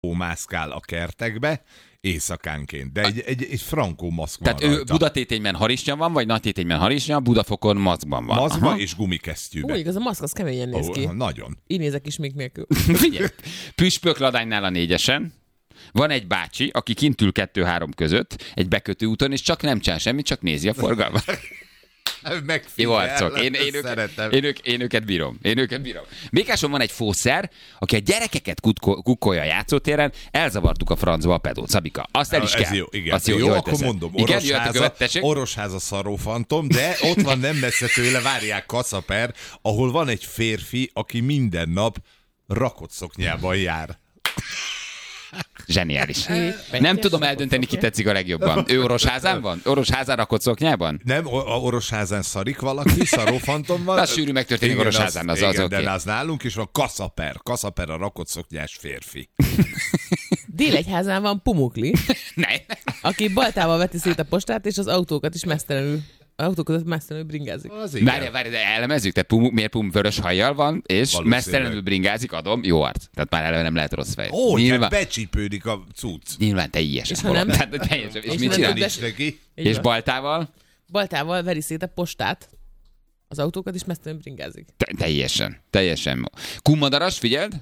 mászkál a kertekbe, éjszakánként, de egy frankó maszk van Tehát ő rajta. Budatétényben harisnya van, vagy Nagytétényben harisnya, Budafokon maszkban van. Maszkba és gumikesztyűbe. Úgy, igaz, a maszk az keményen néz ki. Nagyon. Így nézek is még nélkül. Figyelj, Püspökladánynál a 4-esen van egy bácsi, aki kint ül 2-3 között, egy bekötő úton, és csak nem csinál semmit, csak nézi a forgalmat. Jó arcok. Én őket bírom. Békáson van egy fószer, aki a gyerekeket kukkolja a játszótéren, elzavartuk a francba a pedót. Szabika, azt el is kell. Ez jó, igen. Azt jó, akkor teszed. mondom, Igen, Orosháza Szarrófantom, de ott van nem messze tőle, várják Kaszaper, ahol van egy férfi, aki minden nap rakott szoknyában jár. Zseniális. Nem tudom eldönteni, ki tetszik a legjobban. Ő Orosházán van? Orosházán rakott szoknyában? Nem, Orosházán szarik valaki, Szarrófantom van. Az sűrű megtörténik Orosházán, az igen, oké. de az nálunk is van Kaszaper a rakott szoknyás férfi. Délegyházán van Pumukli, Ne. aki baltával veti szét a postát, és az autókat is mesztelenül bringázik. Várj, de elemezzük, tehát miért vörös hajjal van, és mesztelenül bringázik, adom, jó arc. Tehát már eleve nem lehet rossz fej. Ó, nyilván becsípődik a cucc. Nyilván teljesen. És ha nem? És mit csinál? És baltával? Baltával veri szét a postát, az autókat is mesztelenül bringázik. Teljesen. Kummadaras, figyeld?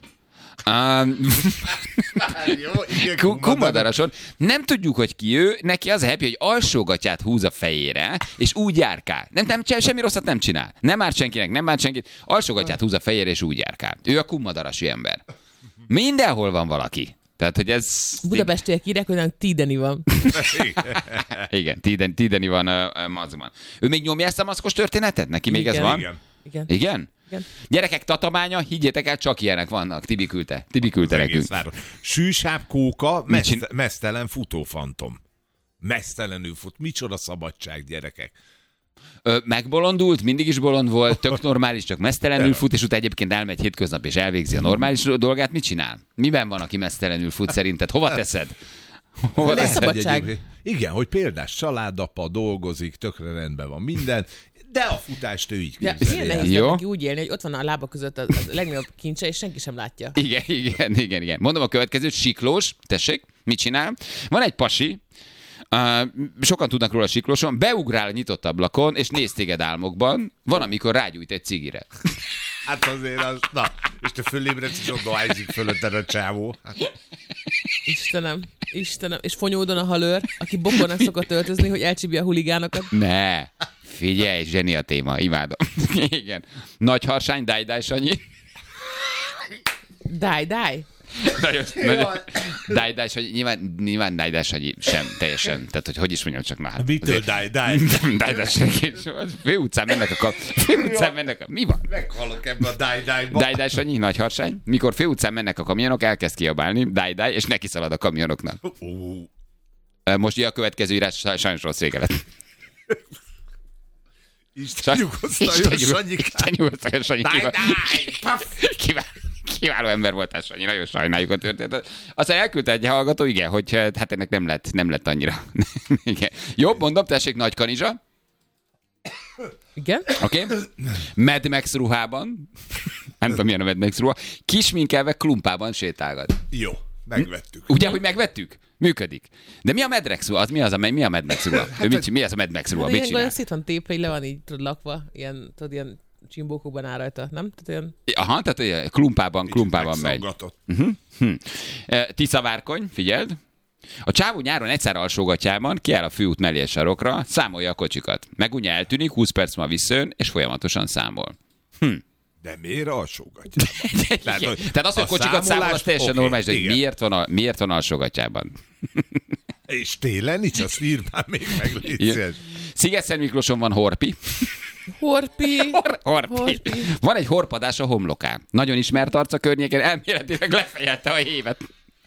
Kummadaраson nem tudjuk, hogy ki ő, neki az a happy, hogy alsógatját húz a fejére, és úgy járkál. Nem, semmi rosszat nem csinál. Nem árt senkinek, nem árt senkit, alsógatját húz a fejére, és úgy járkál. Ő a kummadarasi ember. Mindenhol van valaki. Tehát, hogy ez... Budapestiek írják, hogy Tídeni van. Igen, Tídeni van a mazban. Ő még nyomja ezt a maszkos történetet? Neki még ez van? Igen. Igen? Gyerekek, Tatabánya, higgyétek el, csak ilyenek vannak. Tibi küldte nekünk. Sűsább kóka, mesztelen futófantom. Mesztelenül fut. Micsoda szabadság, gyerekek. Megbolondult, mindig is bolond volt, tök normális, csak mesztelenül fut, és utána egyébként elmegy hétköznap, és elvégzi a normális dolgát. Mit csinál? Miben van, aki mesztelenül fut szerinted? Hova teszed? Szabadság. Igen, hogy példás családapa, dolgozik, tökre rendben van minden, de a futást ő így képzeli. Milyen nehéz neki úgy élni, hogy ott van a lába között a legnagyobb kincse, és senki sem látja. Igen. Mondom a következőt, siklós, tessék, mit csinál? Van egy pasi, sokan tudnak róla siklóson, beugrál a nyitott ablakon, és néz téged álmokban, van, amikor rágyújt egy cigire. Hát azért az, na, és te fölébredsz, és oda állízik fölötted a csávó. Istenem, és Fonyódon a halőr, aki bokornak szokott öltözni, hogy elcsípje a huligánokat. Ne, figyelj, zseni a téma, imádom. Igen. Nagy harsány, Dáj Sanyi. Dáj. Nagyon. Dáj Sanyi, nyilván Dáj Sanyi sem teljesen. Tehát, hogy is mondjam, csak már. Hát, mitől Dáj? Dáj Sanyi. Főutcán mennek a... Mi van? Meghalok ebbe a Dáj-Dájba. Dáj Sanyi, nagy harsány. Mikor főutcán mennek a kamionok, elkezd kiabálni, Dáj, és neki szalad a kamionoknak. Most ugye a következő írás sajnos rossz vége lett. Isten nyugosztaljon, Sanyi. Kiváló ember voltál, Sanyi, nagyon sajnáljuk a történetet. Aztán elküldte egy hallgató, igen, hogy hát ennek nem lett annyira. Igen. Jobb, mondom, tessék, Nagy Kanizsa. Igen? Oké. Mad Max ruhában. Nem tudom, milyen a Mad Max ruha. Kisminkelve klumpában sétálgat. Jó, megvettük. Ugye, hogy megvettük? Működik. De mi a Mad Max ruha? Mi a Mad Max ruha? Mi az a Mad Max ruha? Mit csinál? Ilyen szét van tépve, hogy le van így lakva, ilyen csimbókokban áll rajta, nem? Tehát olyan... Aha, tehát klumpában megy. Tiszavárkony, figyeld. A csávó nyáron egyszer alsógatjában kiáll a főút mellé sarokra, számolja a kocsikat. Megunja eltűnik, 20 perc ma visszajön, és folyamatosan számol. De miért alsógatjában? Tehát az, hogy kocsikat számol, az teljesen normális, de miért van alsógatjában? És télen nincs, azt írd már még meg, légy. Sziget-Szent Miklóson van Horpi. Horpi. Van egy horpadás a homlokán. Nagyon ismert arc a környéken, elméletileg lefejelte a hévet.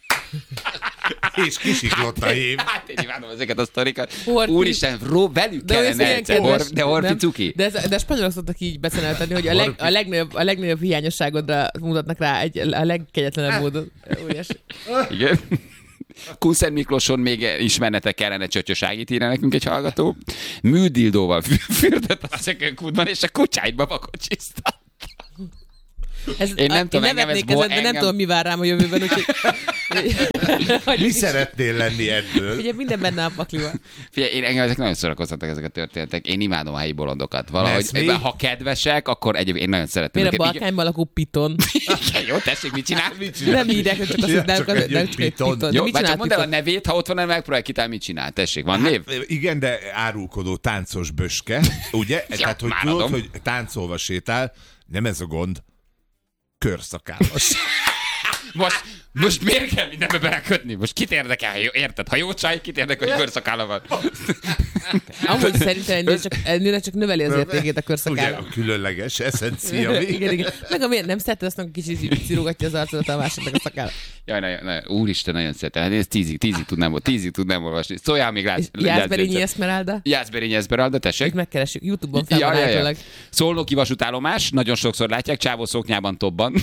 És kisiklott a hív. Hát én imádom ezeket a sztorikat. Úristen, velük kellene egyszer. De Horpi cuki. De spanyolok szoktak így beceneltetni, hogy a legnagyobb hiányosságodra mutatnak rá a legkegyetlenebb módon. Igen. Kunszent Miklóson még ismernetek kellene, Csöcsöságit írja nekünk egy hallgató. Műdildóval fürdött a szökőkútban, és a kucsáidba vakocsiztatta. Én nem tudom, én nevetnék ezen, de nem tudom, mi vár rám a jövőben, úgyhogy... Mi szeretnél lenni ebből? Ugye minden benne a pakliban. Figyelj, engem ezek nagyon szórakoztatnak ezek a történetek. Én imádom a helyi bolondokat. Valahogy, ha kedvesek, akkor egyébként én nagyon szeretem. Miért a Balkányban lakó piton? Jó, tessék, mit csinál? Nem írják, hogy csak azt, hogy nem csak egy piton. Jó, vagy csak mondd el a nevét, ha ott van, megpróbálj kitálni, mit csinál. Tessék, van név? Igen, de árulkodó táncos böske, ugye? Tehát, hogy tudod, hogy táncolva sétál, nem ez a gond, körszakállas. Most miért kell mindenbe belekötni? Most kit érdekel, érted? Ha jó csaj, kit érdekel, hogy körszakálla van? Amúgy szerintem nőnek csak növeli az értékét a körszakálla. Ugye, a különleges eszencia. Igen. Meg amiért nem szereted, azt kicsit cirogatja az arcodat a másodnak a szakálla. Jaj, nagyon, úristen, nagyon szeretem. Hát én ezt tízig tudnám olvasni. Szóljál még rá. Jászberényi Eszmeralda? Jászberényi Eszmeralda, tessék. Itt megkeressük, YouTube-on fel van állítólag. Szolnoki vasútállomás, nagyon sokszor látják, csávó szoknyában tobban.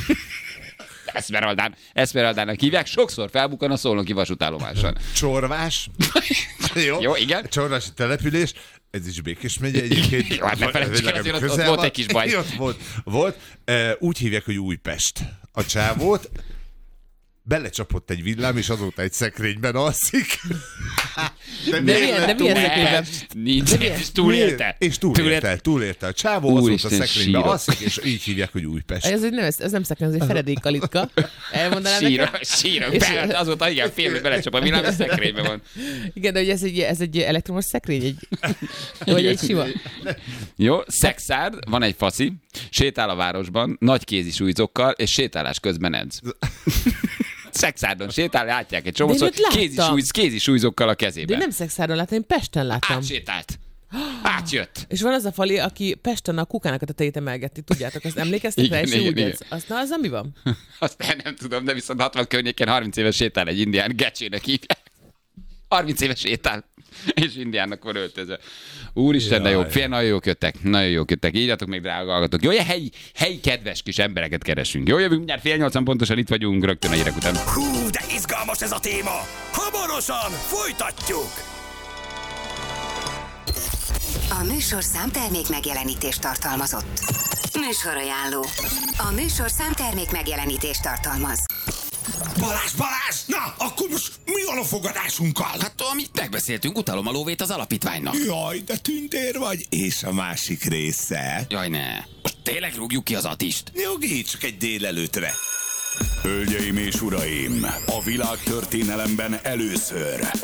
Eszmeraldának hívják, sokszor felbukkan a szolnoki vasútállomáson. Csorvás. Jó, igen. Csorvási település. Ez is Békés megye egyébként. Jó, hát ne felejtsük el, azért ott volt egy kis baj. Volt. Úgy hívják, hogy Újpest. A csávót belecsapott egy villám, és azóta egy szekrényben alszik. De milyen szekrényben? Nincs, és túlélte. És túlélte. A csávó azóta a szekrényben alszik, és így hívják, hogy Újpest. Ez nem szekrény, ez egy feredékkalitka. Elmondanám nekem? Sírok. Azóta igen, fél, belecsap a villám, és szekrényben van. Igen, de hogy ez egy elektromos szekrény? Vagy egy sima? Jó, szexárd, van egy faszi, sétál a városban, nagy kézi súlyzókkal, és sétálás közben edz. Szexárdon sétál, látják egy csomószor, kézi súlyzókkal a kezében. De nem Szexárdon láttam, én Pesten láttam. Átsétált. Átjött. És van az a fali, aki Pesten a kukának a tetejét emelgeti, tudjátok, azt emlékeztek rá, és úgy ez. Az mi van? Azt nem tudom, de viszont 60 környéken 30 éves sétál egy indián, Gecsének hívják. 30 éves sétál, és indiánnak van öltözve. Úristen, de jó, nagyon jók jöttek. Írjatok még, drága hallgatók. Jó, helyi kedves kis embereket keresünk. Jó, jövünk mindjárt 7:30 pontosan, itt vagyunk rögtön a hírek után. Hú, de izgalmas ez a téma! Hamarosan folytatjuk! A műsor számtermék megjelenítést tartalmazott. Műsorajánló. A műsor számtermék megjelenítést tartalmaz. Balázs! Na, akkor most mi van a fogadásunkkal? Hát amit megbeszéltünk, utalom a lóvét az alapítványnak. Jaj, de tündér vagy. És a másik része? Jaj, ne. Most tényleg rúgjuk ki az Attist? Nyugi, csak egy délelőtre. Hölgyeim és uraim, a világtörténelemben először